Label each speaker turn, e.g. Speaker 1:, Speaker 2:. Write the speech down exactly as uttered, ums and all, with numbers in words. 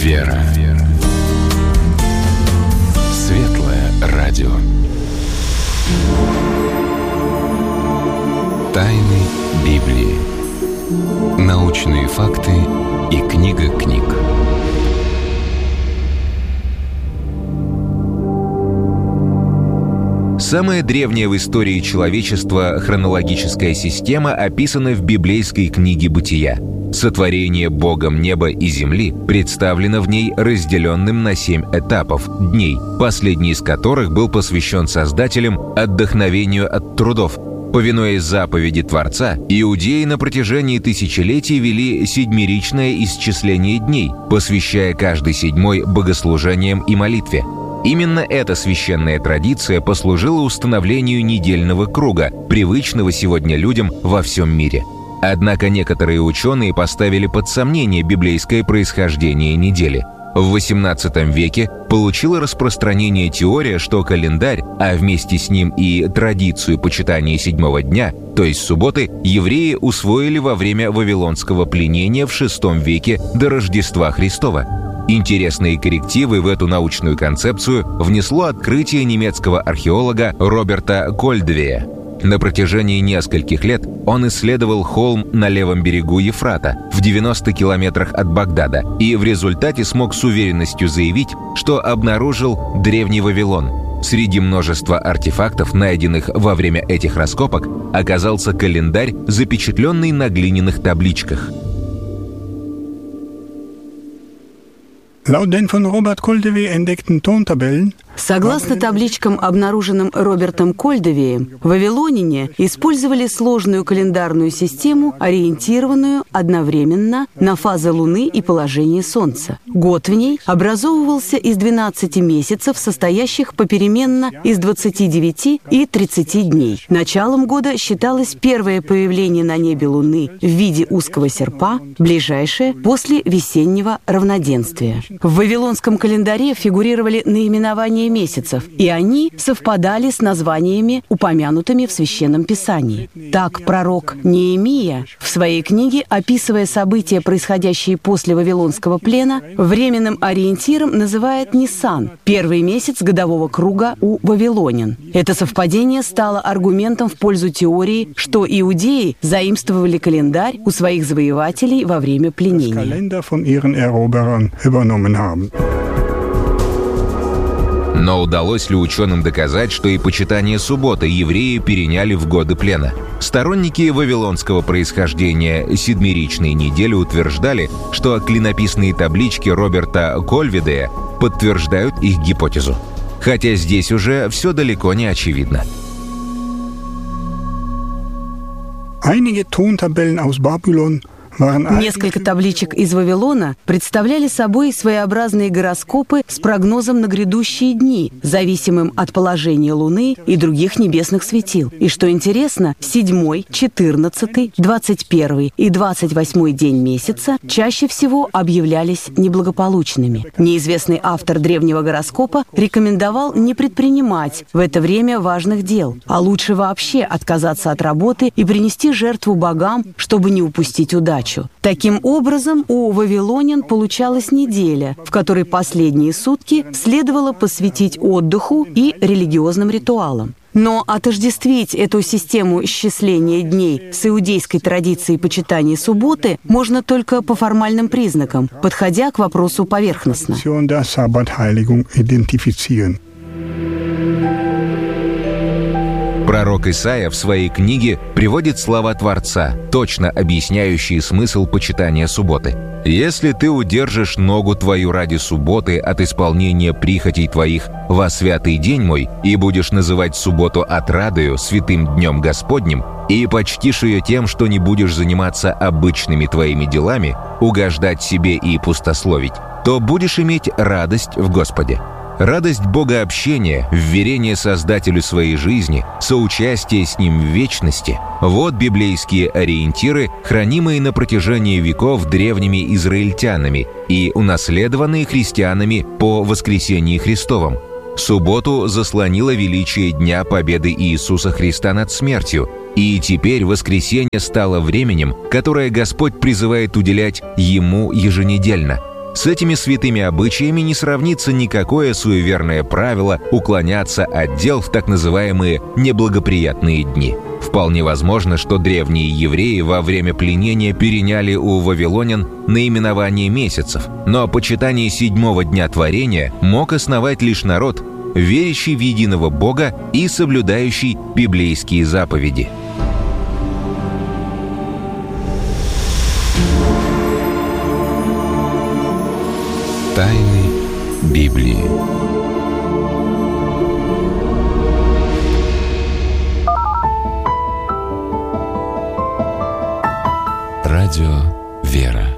Speaker 1: Вера. Светлое радио. Тайны Библии. Научные факты и книга книг.
Speaker 2: Самая древняя в истории человечества хронологическая система описана в библейской книге «Бытия». Сотворение Богом неба и земли представлено в ней разделенным на семь этапов, дней, последний из которых был посвящен Создателем отдохновению от трудов. Повинуясь заповеди Творца, иудеи на протяжении тысячелетий вели седьмеричное исчисление дней, посвящая каждый седьмой богослужениям и молитве. Именно эта священная традиция послужила установлению недельного круга, привычного сегодня людям во всем мире. Однако некоторые ученые поставили под сомнение библейское происхождение недели. В восемнадцатом веке получила распространение теория, что календарь, а вместе с ним и традицию почитания седьмого дня, то есть субботы, евреи усвоили во время вавилонского пленения в шестом веке до Рождества Христова. Интересные коррективы в эту научную концепцию внесло открытие немецкого археолога Роберта Кольдвея. На протяжении нескольких лет он исследовал холм на левом берегу Ефрата в девяноста километрах от Багдада и в результате смог с уверенностью заявить, что обнаружил Древний Вавилон. Среди множества артефактов, найденных во время этих раскопок, оказался календарь, запечатленный на глиняных табличках.
Speaker 3: Laut den von Robert Koldewey entdeckten Tontabellen.
Speaker 4: Согласно табличкам, обнаруженным Робертом Кольдевеем, вавилоняне использовали сложную календарную систему, ориентированную одновременно на фазы Луны и положение Солнца. Год в ней образовывался из двенадцати месяцев, состоящих попеременно из двадцати девяти и тридцати дней. Началом года считалось первое появление на небе Луны в виде узкого серпа, ближайшее после весеннего равноденствия. В вавилонском календаре фигурировали наименования месяцев, и они совпадали с названиями, упомянутыми в Священном Писании. Так пророк Неемия в своей книге, описывая события, происходящие после Вавилонского плена, временным ориентиром называет Нисан, первый месяц годового круга у вавилонян. Это совпадение стало аргументом в пользу теории, что иудеи заимствовали календарь у своих завоевателей во время пленения.
Speaker 2: Но удалось ли ученым доказать, что и почитание субботы евреи переняли в годы плена? Сторонники вавилонского происхождения седмеричной недели утверждали, что клинописные таблички Роберта Кольдвея подтверждают их гипотезу. Хотя здесь уже все далеко не очевидно.
Speaker 3: Einige Tontabellen aus Babylon.
Speaker 4: Несколько табличек из Вавилона представляли собой своеобразные гороскопы с прогнозом на грядущие дни, зависимым от положения Луны и других небесных светил. И что интересно, седьмой, четырнадцатый, двадцать первый и двадцать восьмой день месяца чаще всего объявлялись неблагополучными. Неизвестный автор древнего гороскопа рекомендовал не предпринимать в это время важных дел, а лучше вообще отказаться от работы и принести жертву богам, чтобы не упустить удачу. Таким образом, у вавилонян получалась неделя, в которой последние сутки следовало посвятить отдыху и религиозным ритуалам. Но отождествить эту систему исчисления дней с иудейской традицией почитания субботы можно только по формальным признакам, подходя к вопросу поверхностно.
Speaker 2: Пророк Исаия в своей книге приводит слова Творца, точно объясняющие смысл почитания субботы. «Если ты удержишь ногу твою ради субботы от исполнения прихотей твоих во святый день мой, и будешь называть субботу отрадою, святым днем Господним, и почтишь ее тем, что не будешь заниматься обычными твоими делами, угождать себе и пустословить, то будешь иметь радость в Господе». Радость богообщения, вверение Создателю своей жизни, соучастие с Ним в вечности – вот библейские ориентиры, хранимые на протяжении веков древними израильтянами и унаследованные христианами по воскресении Христовом. Субботу заслонило величие Дня Победы Иисуса Христа над смертью, и теперь воскресенье стало временем, которое Господь призывает уделять Ему еженедельно. С этими святыми обычаями не сравнится никакое суеверное правило уклоняться от дел в так называемые неблагоприятные дни. Вполне возможно, что древние евреи во время пленения переняли у вавилонян наименование месяцев, но почитание седьмого дня творения мог основать лишь народ, верящий в единого Бога и соблюдающий библейские заповеди.
Speaker 1: Тайны Библии. Радио «Вера».